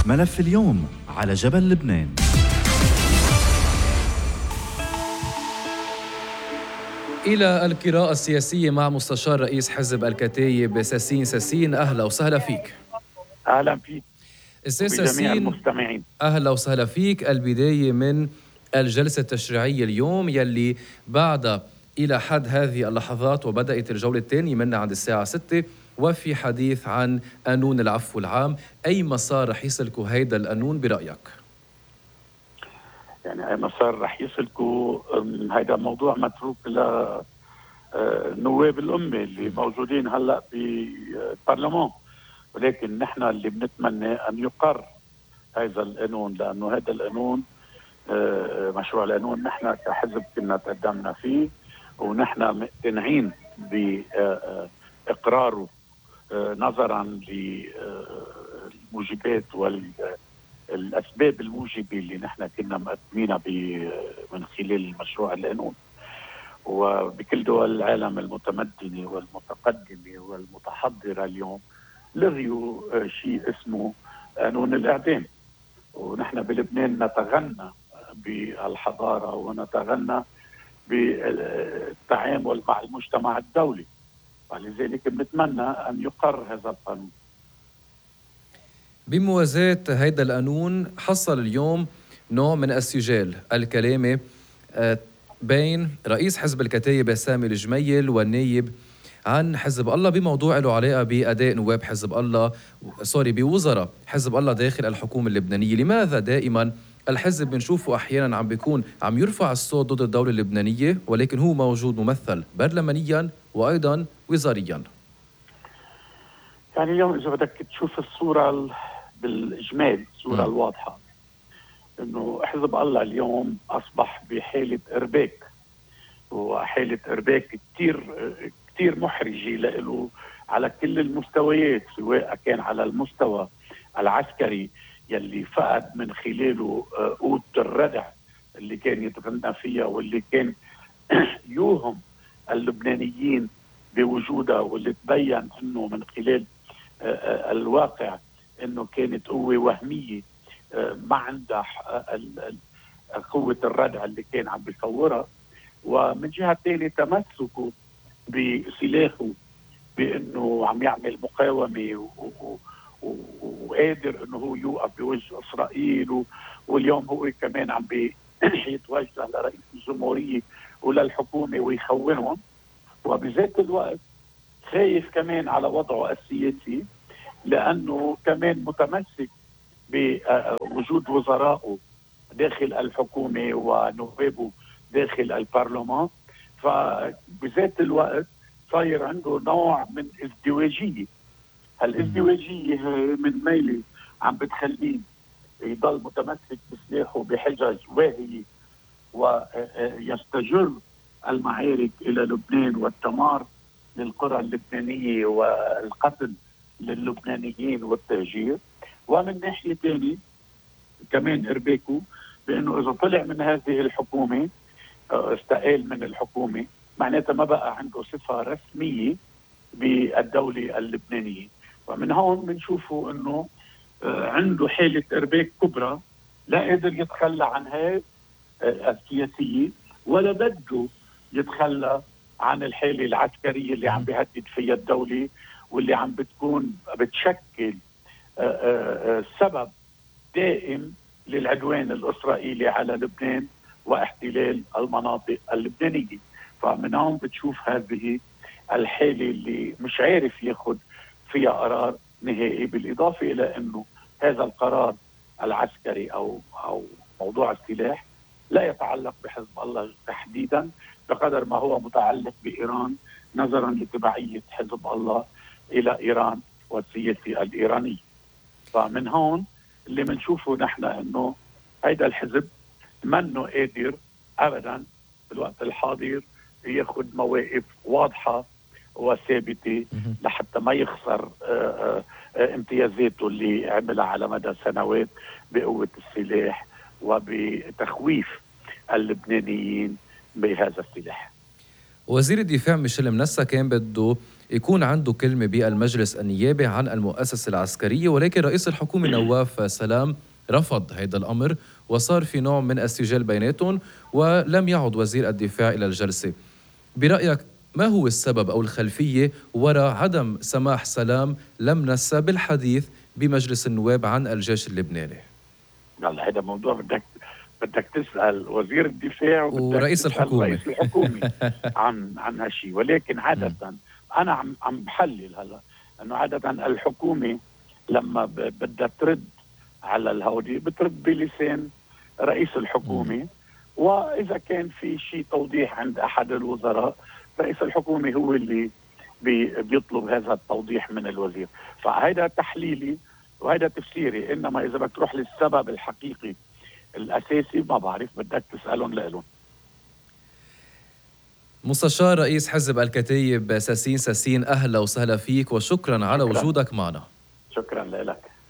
ملف اليوم على جبل لبنان. إلى القراءة السياسية مع مستشار رئيس حزب الكتايب ساسين. ساسين، أهلا وسهلا فيك. أهلا فيك أستاذ وبجميع ساسين، المستمعين. أهلا وسهلا فيك. البداية من الجلسة التشريعية اليوم يلي بعد إلى حد هذه اللحظات وبدأت الجولة الثانية منها عند الساعة 6، وفي حديث عن قانون العفو العام. أي مسار رح يسلكوا هيدا القانون برأيك؟ يعني أي مسار رح يسلكوا؟ هيدا موضوع متروك لنواب الأمة اللي موجودين هلأ بالبرلمان، ولكن نحن اللي بنتمنى أن يقر هذا القانون، لأنه هذا القانون مشروع القانون نحن كحزب كنا تقدمنا فيه، ونحن مقتنعين بإقراره نظرا للموجبات والأسباب الموجبة اللي نحن كنا مقدمينها من خلال المشروع القانون. وبكل دول العالم المتمدنة والمتقدمة والمتحضرة اليوم لغيوا شيء اسمه قانون الإعدام، ونحن بلبنان نتغنى بالحضارة ونتغنى بالتعامل مع المجتمع الدولي، ولذلك بنتمنى أن يقر هذا القانون. بموازاة هيدا القانون حصل اليوم نوع من السجال الكلامي بين رئيس حزب الكتايب سامي الجميل والنايب عن حزب الله بموضوع له علاقة بأداء نواب حزب الله بوزراء حزب الله داخل الحكومة اللبنانية. لماذا دائما الحزب بنشوفه أحيانا عم يرفع الصوت ضد الدولة اللبنانية، ولكن هو موجود ممثل برلمانيا وأيضا وزاريا؟ يعني اليوم إذا بدك تشوف الصورة بالإجمال، الصورة الواضحة، إنه حزب الله اليوم أصبح بحالة إرباك، وحالة إرباك كتير محرجة له على كل المستويات، سواء كان على المستوى العسكري يلي فقد من خلاله قوة الردع اللي كان يتغنى فيها، واللي كان يوهم اللبنانيين بوجودها، واللي تبين انه من خلال الواقع انه كانت قوة وهمية ما عندها قوة الردع اللي كان عم بيصورها. ومن جهة ثانية تمسكوا بسلاحه بانه عم يعمل مقاومة وقادر انه هو يوقف بوجه اسرائيل، واليوم هو كمان عم يتوجه لرئيس الجمهورية وللحكومة ويخونهم، وبذات الوقت خايف كمان على وضعه السياسي، لأنه كمان متمسك بوجود وزرائه داخل الحكومة ونوابه داخل البرلمان. فبذات الوقت صاير عنده نوع من ازدواجية. هالازدواجية من ميلة عم بتخليه يضل متمسك بسلاحه بحجج واهية، ويستجر المعارك إلى لبنان والدمار للقرى اللبنانية والقتل للبنانيين والتهجير. ومن ناحية ثانية كمان إرباكه بأنه إذا طلع من هذه الحكومة، استقال من الحكومة، معناتها ما بقى عنده صفة رسمية بالدولة اللبنانية. ومن هون بنشوفه أنه عنده حالة إرباك كبرى، لا قادر يتخلى عن هاي السياسية، ولا بده يتخلى عن الحالة العسكرية اللي عم بيهدد فيها الدولة، واللي عم بتشكل سبب دائم للعدوان الإسرائيلي على لبنان واحتلال المناطق اللبنانية. فمن هون بتشوف هذه الحالة اللي مش عارف ياخد فيها قرار نهائي، بالإضافة إلى أنه هذا القرار العسكري أو موضوع السلاح لا يتعلق بحزب الله تحديدا بقدر ما هو متعلق بإيران، نظرا لتبعية حزب الله إلى إيران والسياسة الإيرانية. فمن هون اللي بنشوفه نحن أنه هيدا الحزب منه قادر أبدا بالوقت الحاضر ياخد مواقف واضحة وثابتة لحتى ما يخسر امتيازاته اللي عملها على مدى سنوات بقوة السلاح وبتخويف اللبنانيين بهذا السلاح. وزير الدفاع ميشيل منسا كان بده يكون عنده كلمة بالمجلس النيابي عن المؤسسة العسكرية، ولكن رئيس الحكومة نواف سلام رفض هذا الأمر وصار في نوع من السجال بيناتهم ولم يعد وزير الدفاع إلى الجلسة. برأيك ما هو السبب أو الخلفية وراء عدم سماح سلام لمنسة بالحديث بمجلس النواب عن الجيش اللبناني؟ هلا هذا موضوع بدك تسأل وزير الدفاع ورئيس الحكومة رئيس الحكومة عن هالشيء. ولكن عادة أنا عم بحلل هلا أنه عادة الحكومة لما بدها ترد على الهودي بترد بلسان رئيس الحكومة، وإذا كان في شيء توضيح عند أحد الوزراء رئيس الحكومة هو اللي بيطلب هذا التوضيح من الوزير. فهذا تحليلي وهذا تفسيري، إنما إذا بدك تروح للسبب الحقيقي الأساسي ما بعرف، بدك تسألهم لهم. مستشار رئيس حزب الكتيب ساسين، أهلا وسهلا فيك وشكرا على وجودك معنا. شكرا لك.